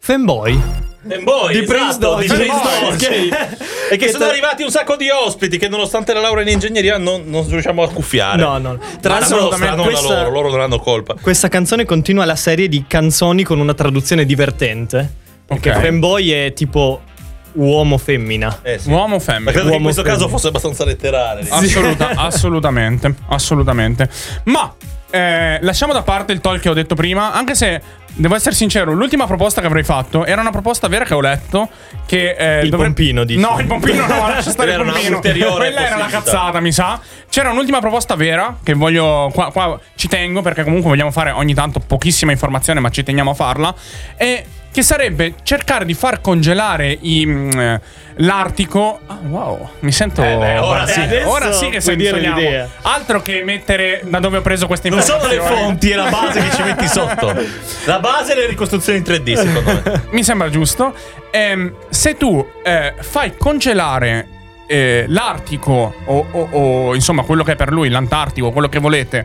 Fanboy di Prince Dorsey. E che sono arrivati un sacco di ospiti che nonostante la laurea in ingegneria non riusciamo a cuffiare. No. Tra l'altro loro non hanno colpa. Questa canzone continua la serie di canzoni con una traduzione divertente. Perché Fanboy è tipo uomo-femmina. Sì. Uomo-femmina. Ma credo che in questo caso fosse abbastanza letterale. Assolutamente. Ma lasciamo da parte il talk che ho detto prima, anche se devo essere sincero, l'ultima proposta che avrei fatto era una proposta vera che ho letto. Che il pompino, dici? No, il pompino no, lascia stare il pompino. Quella era una cazzata, mi sa. C'era un'ultima proposta vera che voglio. Qua ci tengo, perché comunque vogliamo fare ogni tanto pochissima informazione, ma ci teniamo a farla. E che sarebbe cercare di far congelare l'Artico. Ah, wow, mi sento. Ora sì che sogniamo. Altro che mettere da dove ho preso queste informazioni. Non sono le fonti e la base che ci metti sotto. La base è le ricostruzioni in 3D, secondo me. Mi sembra giusto. Se tu fai congelare l'Artico o insomma quello che è per lui, l'Antartico, quello che volete,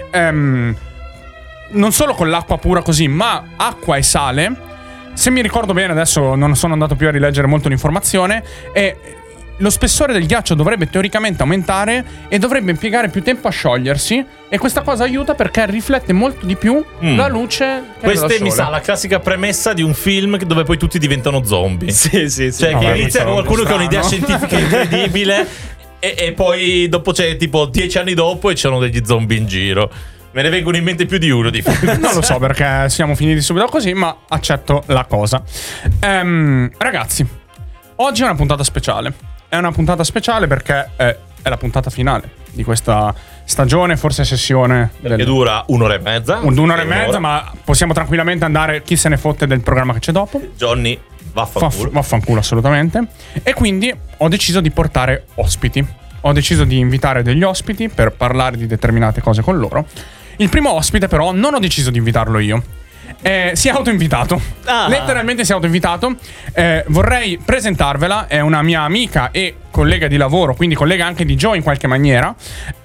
non solo con l'acqua pura così, ma acqua e sale. Se mi ricordo bene, adesso non sono andato più a rileggere molto l'informazione, lo spessore del ghiaccio dovrebbe teoricamente aumentare e dovrebbe impiegare più tempo a sciogliersi, e questa cosa aiuta perché riflette molto di più la luce che questa è, mi sa, la classica premessa di un film dove poi tutti diventano zombie. Sì. Cioè che inizia con qualcuno che ha un'idea scientifica incredibile e poi dopo c'è tipo 10 anni dopo e c'erano degli zombie in giro. Me ne vengono in mente più di uno di film. Non lo so perché siamo finiti subito così, ma accetto la cosa. Ragazzi, oggi è una puntata speciale. È una puntata speciale perché è la puntata finale di questa stagione, forse sessione che dura un'ora e mezza. Un'ora e mezza, ma possiamo tranquillamente andare, chi se ne fotte del programma che c'è dopo. Johnny, vaffanculo. Vaffanculo assolutamente. E quindi ho deciso di portare ospiti. Ho deciso di invitare degli ospiti per parlare di determinate cose con loro. Il primo ospite però non ho deciso di invitarlo io. Si è autoinvitato. Letteralmente si è autoinvitato. Vorrei presentarvela. È una mia amica e collega di lavoro, quindi collega anche di Joe in qualche maniera.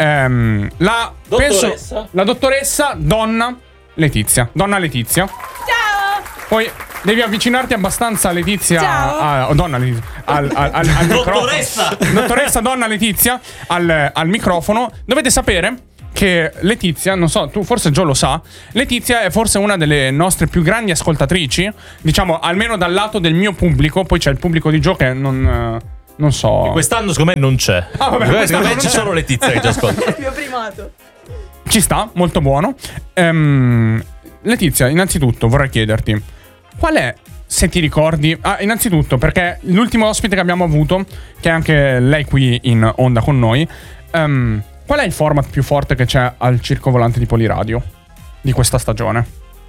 La dottoressa Donna Letizia. Donna Letizia. Ciao. Poi devi avvicinarti abbastanza, Letizia. Ciao. Donna Letizia. Al Dottoressa. Dottoressa Donna Letizia al microfono. Dovete sapere che Letizia, non so, tu forse Joe lo sa, Letizia è forse una delle nostre più grandi ascoltatrici, diciamo, almeno dal lato del mio pubblico. Poi c'è il pubblico di Joe che non so. E quest'anno secondo me non c'è. Vabbè, secondo me c'è solo Letizia che ci ascolta. Il mio primato. Ci sta, molto buono. Letizia, innanzitutto vorrei chiederti qual è, se ti ricordi, innanzitutto perché l'ultimo ospite che abbiamo avuto, che è anche lei qui in onda con noi, qual è il format più forte che c'è al Circo Volante di Poliradio di questa stagione?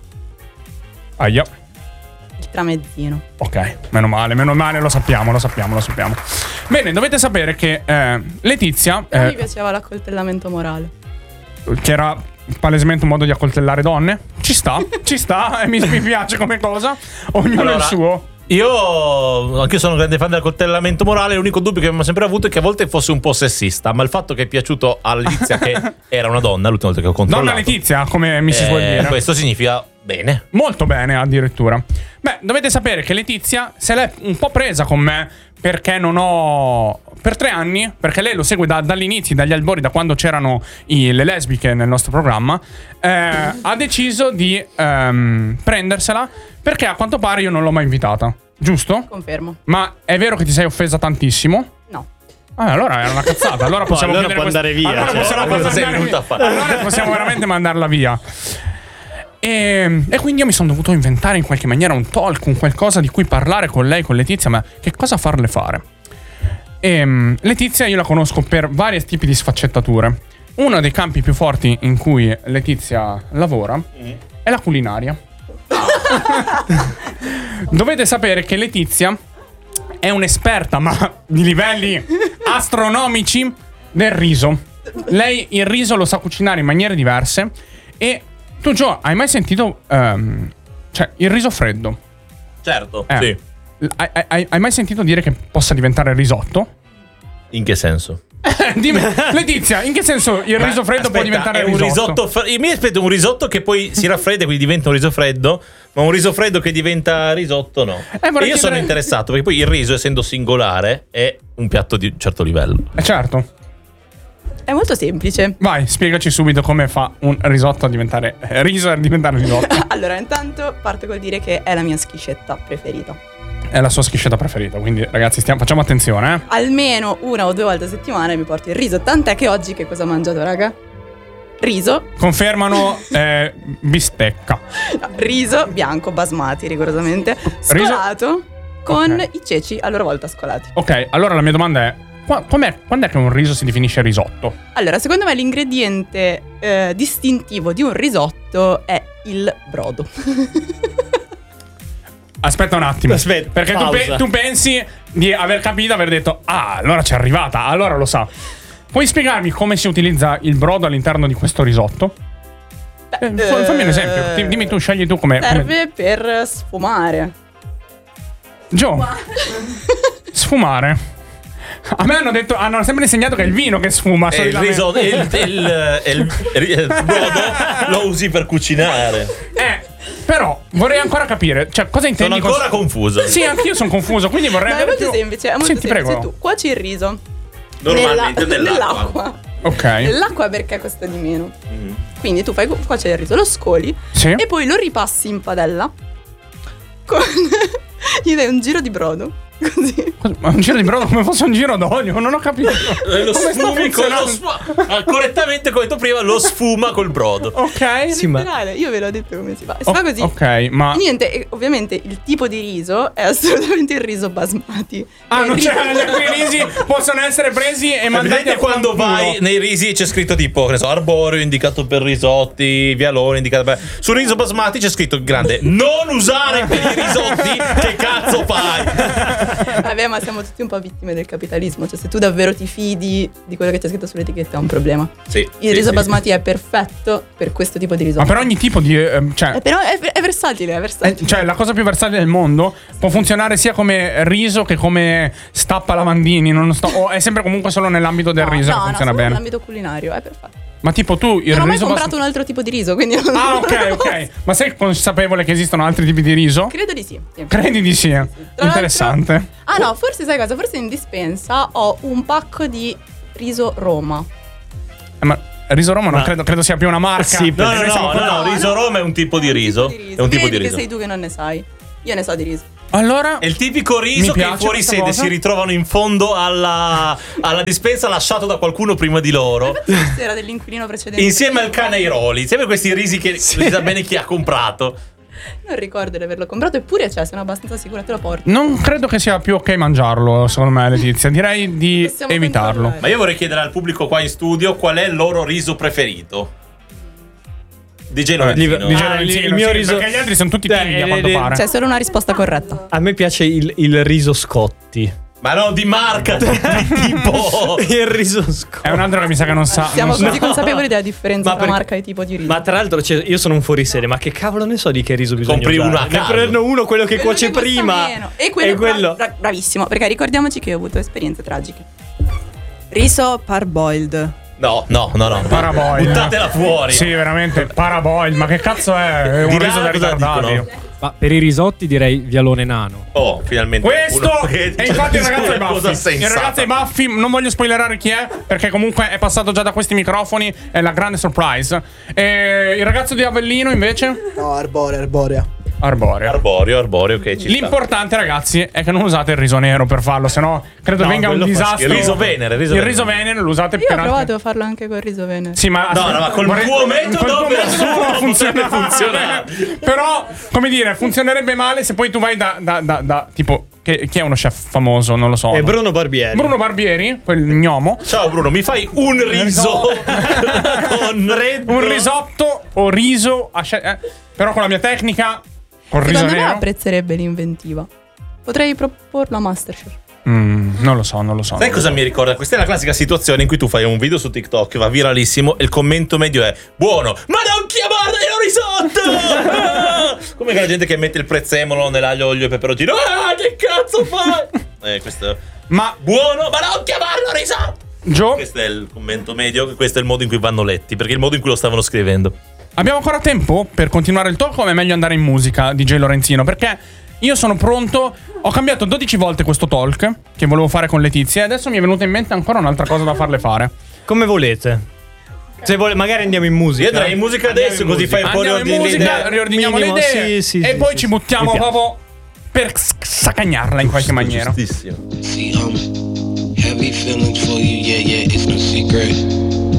Aia. Il tramezzino. Ok, meno male, lo sappiamo. Bene, dovete sapere che Letizia A me piaceva l'accoltellamento morale. che era palesemente un modo di accoltellare donne. Ci sta, mi piace come cosa. Ognuno il suo. Anch'io sono un grande fan dell'accoltellamento morale. L'unico dubbio che abbiamo sempre avuto è che a volte fosse un po' sessista, ma il fatto che è piaciuto a Letizia che era una donna l'ultima volta che ho controllato. Donna Letizia, come mi si suol dire. Questo significa bene. Molto bene addirittura. Beh, dovete sapere che Letizia se l'è un po' presa con me perché non ho... Per 3 anni, perché lei lo segue dall'inizio, dagli albori, da quando c'erano le lesbiche nel nostro programma, ha deciso di prendersela perché a quanto pare io non l'ho mai invitata. Giusto? Confermo. Ma è vero che ti sei offesa tantissimo? No. Allora era una cazzata. Allora possiamo allora può andare via. Allora possiamo veramente mandarla via. E quindi io mi sono dovuto inventare in qualche maniera un talk, un qualcosa di cui parlare con lei, con Letizia, ma che cosa farle fare? Letizia io la conosco per vari tipi di sfaccettature. Uno dei campi più forti in cui Letizia lavora è la culinaria. Dovete sapere che Letizia è un'esperta, ma di livelli astronomici, del riso. Lei il riso lo sa cucinare in maniere diverse. E tu, Joe, hai mai sentito cioè il riso freddo? Certo, sì. Hai mai sentito dire che possa diventare risotto? In che senso? Dimmi, Letizia, in che senso il riso freddo può diventare è un risotto? Mi aspetto un risotto che poi si raffredda, quindi diventa un riso freddo. Ma un riso freddo che diventa risotto, no. E io sono interessato, perché poi il riso, essendo singolare, è un piatto di un certo livello. Certo. È molto semplice. Vai, spiegaci subito come fa un risotto a diventare riso e a diventare risotto. Allora, intanto parto col dire che è la mia schiscetta preferita. È la sua schiscetta preferita, quindi ragazzi facciamo attenzione, Almeno 1 o 2 volte a settimana mi porto il riso. Tant'è che oggi che cosa ho mangiato, raga? Riso. Confermano bistecca. No, riso bianco basmati rigorosamente scolato con i ceci a loro volta scolati. Ok, allora la mia domanda è quando è che un riso si definisce risotto? Allora, secondo me l'ingrediente distintivo di un risotto è il brodo. Aspetta un attimo. Aspetta, perché tu pensi di aver capito, aver detto allora c'è arrivata, allora lo sa. Puoi spiegarmi come si utilizza il brodo all'interno di questo risotto? Fammi un esempio. Dimmi tu, scegli tu come. Serve per sfumare. Gio. Sfumare. A me hanno sempre insegnato che è il vino che sfuma. Il riso, il brodo lo usi per cucinare. Però vorrei ancora capire, cioè cosa intendi? Sono ancora confuso. Sì, anch'io sono confuso, quindi vorrei. No, è molto semplice. È molto semplice. Prego. Tu cuoci il riso normalmente nell'acqua. Ok. Nell'acqua perché costa di meno. Quindi tu fai cuocere il riso, lo scoli e poi lo ripassi in padella. Gli dai un giro di brodo. Così. Ma un giro di brodo come fosse un giro d'olio? Non ho capito. Lo sfumi correttamente, come ho detto prima, lo sfuma col brodo. Ok. Sì, io ve l'ho detto come si fa. Si fa così. Ok, ma niente, ovviamente il tipo di riso è assolutamente il riso basmati. non c'è, gli altri risi possono essere presi e mandati a quando vai nei risi c'è scritto tipo, che ne so, arboreo indicato per risotti, vialone indicato per. Sul riso basmati c'è scritto in grande: non usare per i risotti, che cazzo fai? Vabbè, ma siamo tutti un po' vittime del capitalismo. Cioè, se tu davvero ti fidi di quello che c'è scritto sull'etichetta, è un problema. Il riso basmati è perfetto per questo tipo di risotto. Ma per ogni tipo di. Però è versatile, è versatile. Cioè, la cosa più versatile del mondo può funzionare sia come riso che come stappa lavandini. O è sempre comunque solo nell'ambito del riso che funziona bene. Nell'ambito culinario, è perfetto. Ma tipo tu il riso. Non ho mai comprato un altro tipo di riso, quindi non ok. Ma sei consapevole che esistono altri tipi di riso? Credo di sì. Credi di sì? Interessante. No, forse sai cosa? Forse in dispensa ho un pacco di riso Roma. Ma riso Roma non credo sia più una marca. Sì, no, riso Roma è un tipo di riso. È un tipo di riso. Che sei tu che non ne sai. Io ne so di riso. Allora, è il tipico riso che fuori sede si ritrovano in fondo alla dispensa, lasciato da qualcuno prima di loro. Era dell'inquilino precedente. Insieme al cane ai roli. Sempre questi risi che si sa bene chi ha comprato. Non ricordo di averlo comprato, eppure sono abbastanza sicura, te lo porto. Non credo che sia più ok mangiarlo, secondo me, Letizia. Direi di Possiamo evitarlo. controllare. Ma io vorrei chiedere al pubblico qua in studio qual è il loro riso preferito. DJ Lorenzino. Il mio riso. Perché gli altri sono tutti tigli, a quanto pare. C'è solo una risposta corretta. A me piace il riso Scotti. Ma no, di marca, tipo. Il riso Scotti. È un altro che mi sa che non sa. Siamo così consapevoli della differenza tra marca e tipo di riso. Ma tra l'altro io sono un fuorisede, ma che cavolo ne so di che riso bisogna Compri usare? uno a caso. Ne prendo uno, quello che cuoce che costa prima. meno. E quello. Bravissimo, perché ricordiamoci che ho avuto esperienze tragiche. Riso parboiled. No. Paraboil. Buttatela fuori. Sì, veramente. Paraboil. Ma che cazzo è? Un riso da ritardati. Ma per i risotti direi vialone nano. Oh, finalmente. Questo! E infatti il ragazzo ai baffi. Il ragazzo ai baffi, non voglio spoilerare chi è, perché comunque è passato già da questi microfoni. È la grande surprise. E il ragazzo di Avellino invece? No, arborea. Arborio, ok. L'importante, ragazzi, è che non usate il riso nero per farlo, sennò credo venga un disastro. Il riso venere. Il riso venere lo usate Io per ho provato a farlo anche col riso venere. Sì, ma ma col tuo metodo non funziona. Però, come dire, funzionerebbe male se poi tu vai da tipo chi è uno chef famoso, non lo so. È Bruno Barbieri. Bruno Barbieri, quel gnomo. Ciao Bruno, mi fai un riso con un risotto o riso però con la mia tecnica col riso Secondo me nero. apprezzerebbe l'inventiva. Potrei proporlo a Masterchef. Non lo so. Sai cosa mi ricorda? Questa è la classica situazione in cui tu fai un video su TikTok, va viralissimo e il commento medio è: buono, ma non chiamarlo risotto! Come la gente che mette il prezzemolo nell'aglio, olio e peperoncino. Che cazzo fai? Questo. Ma buono, ma non chiamarlo risotto! Gio? Questo è il commento medio, questo è il modo in cui vanno letti, perché è il modo in cui lo stavano scrivendo. Abbiamo ancora tempo per continuare il talk o è meglio andare in musica, DJ Lorenzino? Perché io sono pronto, ho cambiato 12 volte questo talk che volevo fare con Letizia e adesso mi è venuta in mente ancora un'altra cosa da farle fare. Come volete. Se magari andiamo in musica. Io andrei in musica adesso, così fai un po' riordiniamo le idee e poi ci buttiamo proprio per sacagnarla in qualche maniera. Giustissimo. Heavy feelings for you, yeah, it's no secret.